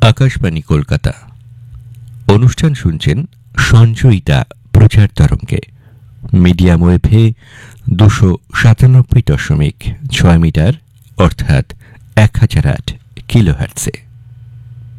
আকাশবাণী কলকাতা। অনুষ্ঠান শুনছেন সঞ্চয়িতা প্রচার তরঙ্গে, মিডিয়াম ওয়েভে 297.6 মিটার অর্থাৎ 1008 কিলোহার্টজে।